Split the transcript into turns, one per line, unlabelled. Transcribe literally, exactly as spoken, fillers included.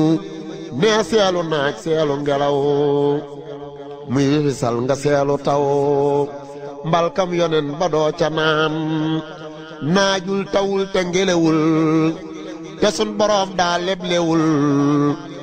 nee seelu naaj seelu ngelaw muy wisal nga seelu taw mbalkam yonen ba doo ca naan naajul tawul te ngelewul te sun boroom daa leblewul